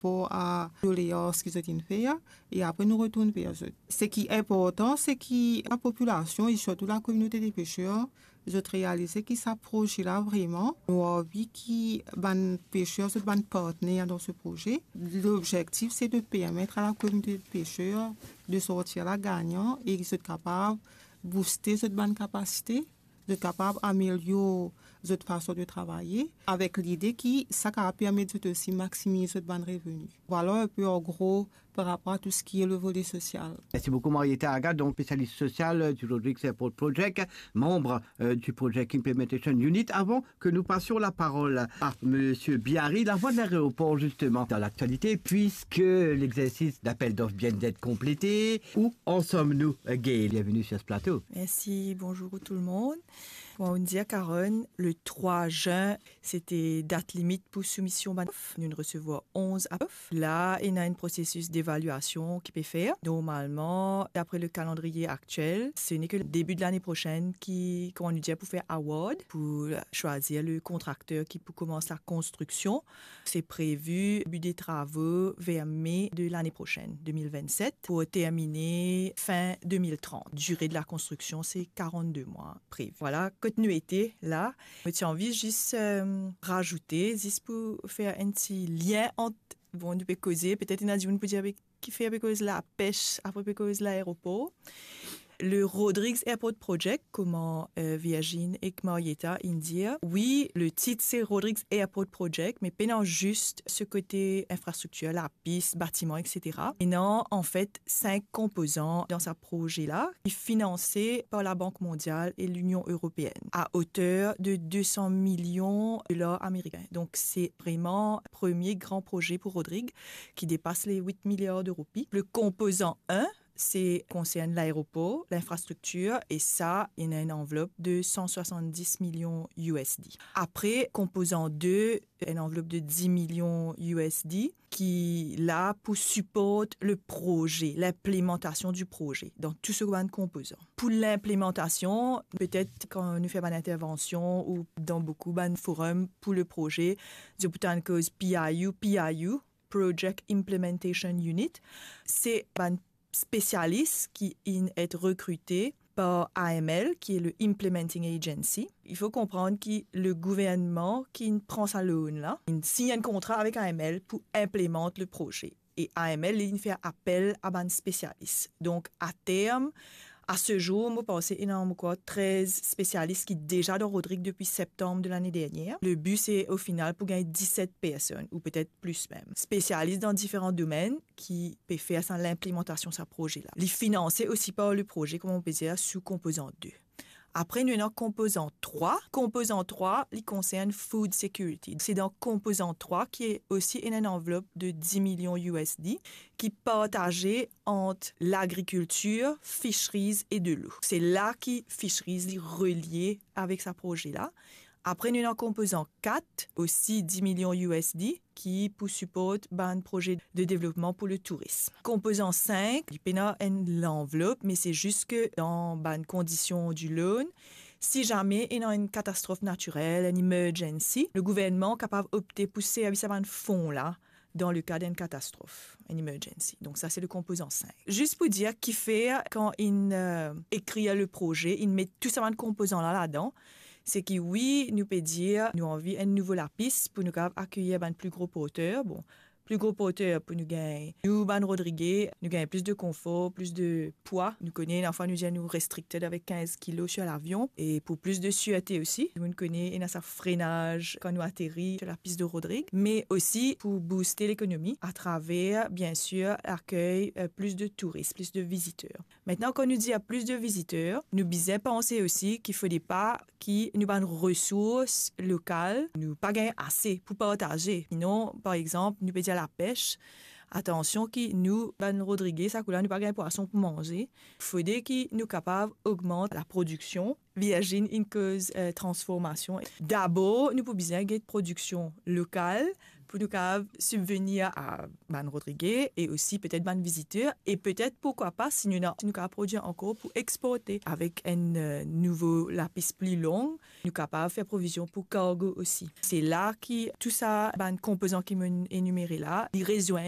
rapport à doléances qu'ils ont fait et après nous retournons vers eux. Ce qui est important, c'est que la population et surtout la communauté des pêcheurs, je réalise qu'ils s'approchent là vraiment. Nous avons envie que les pêcheurs soient partenaires dans ce projet. L'objectif, c'est de permettre à la communauté de pêcheurs de sortir là gagnant et qu'ils soient capables de booster cette bonne capacité, de capable d'améliorer cette façon de travailler avec l'idée que ça permet de aussi maximiser cette bonne revenu. Voilà un peu en gros par rapport à tout ce qui est le volet social. Merci beaucoup Marietta Aga, donc spécialiste social du Rodrigues Airport Project, membre du Project Implementation Unit. Avant que nous passions la parole à Monsieur Biari, la voie de l'aéroport justement dans l'actualité, puisque l'exercice d'appel d'offres vient d'être complété. Où en sommes-nous, Gail? Bienvenue sur ce plateau. Merci, bonjour tout le monde. On dit à Caron, le 3 juin, c'était date limite pour soumission d'offres. Nous recevons 11 offres. Là, il y a un processus d'évaluation qui peut faire. Normalement, d'après le calendrier actuel, ce n'est que le début de l'année prochaine qu'on nous dit pour faire award, pour choisir le contracteur qui peut commencer la construction. C'est prévu début des travaux vers mai de l'année prochaine, 2027, pour terminer fin 2030. Durée de la construction, c'est 42 mois prévu. Voilà, continuité là. J'ai envie juste rajouter, juste pour faire un petit lien entre, bon, nous peut causer, peut-être une peut dire qui fait avec la pêche, après cause l'aéroport. Le Rodrigues Airport Project, comment Virgin et Marietta India. Oui, le titre c'est Rodrigues Airport Project, mais pas non juste ce côté infrastructure, la piste, bâtiment, etc. Et non, en fait, 5 composants dans ce projet-là, financé par la Banque mondiale et l'Union européenne, à hauteur de 200 millions de dollars américains. Donc, c'est vraiment le premier grand projet pour Rodrigues qui dépasse les 8 milliards d'euros. Le composant 1, c'est concerne l'aéroport, l'infrastructure, et ça, il y a une enveloppe de 170 millions USD. Après, composant 2, une enveloppe de 10 millions USD qui, là, pour supporter le projet, l'implémentation du projet, dans tout ce qu'on composant. Pour l'implémentation, peut-être quand nous faisons une intervention ou dans beaucoup de forums pour le projet, je peux en cause PIU, Project Implementation Unit, c'est un spécialiste qui est recruté par AML, qui est le Implementing Agency. Il faut comprendre que le gouvernement qui prend sa loan là, il signe un contrat avec AML pour implémenter le projet. Et AML, il fait appel à un spécialiste. Donc, à terme, à ce jour, on pense énormément 13 spécialistes qui sont déjà dans Rodrigues depuis septembre de l'année dernière. Le but, c'est au final pour gagner 17 personnes, ou peut-être plus même. Spécialistes dans différents domaines qui peuvent faire l'implémentation de ce projet-là. Les financer aussi par le projet, comme on peut dire, sous composant 2. Après, nous avons composant 3. Composant 3, il concerne Food Security. C'est dans composant 3 qui est aussi une enveloppe de 10 millions USD qui est partagée entre l'agriculture, fisheries et de l'eau. C'est là que fisheries est relié avec ce projet-là. Après, nous avons composant 4, aussi 10 millions USD, qui pour supporter un projet de développement pour le tourisme. Composant 5, il y a l'enveloppe, mais c'est juste que dans une condition du loan, si jamais il y a une catastrophe naturelle, une emergency, le gouvernement est capable d'opter pour servir à un fonds là, dans le cas d'une catastrophe, une emergency. Donc ça, c'est le composant 5. Juste pour dire qu'il fait, quand il écrit le projet, il met tout ça de composants là-dedans, c'est que oui, nous peut dire, nous avons envie une nouvelle piste pour nous accueillir un plus gros porteur. Bon, plus gros porteur pour nous gagner. Nous, Rodrigues, nous gagnons plus de confort, plus de poids. Nous connaissons, enfin, nous restricted avec 15 kilos sur l'avion. Et pour plus de sûreté aussi. Nous connaissons, il y a sa freinage quand nous atterrissons sur la piste de Rodrigues. Mais aussi pour booster l'économie à travers, bien sûr, l'accueil plus de touristes, plus de visiteurs. Maintenant, quand nous disons plus de visiteurs, nous devons penser aussi qu'il ne faudrait pas qu'il nous ait une ressource locale, nous pas gagner assez pour partager. Sinon, par exemple, nous peut dire la pêche. Attention que nous, Rodrigues, ça coule, nous pas gagner poisson pour manger. Il faudrait que nous capables d'augmenter la production. Virgin in cause transformation. D'abord, nous pouvons bien gagner de production locale pour nous subvenir à Ban Rodriguez et aussi peut-être Ban visiteurs et peut-être pourquoi pas si nous avons produire encore pour exporter avec un nouveau lapis plus long, nous capables de faire provision pour cargo aussi. C'est là que tout ça, Ban composants qui m'ont énuméré là, ils rejoignent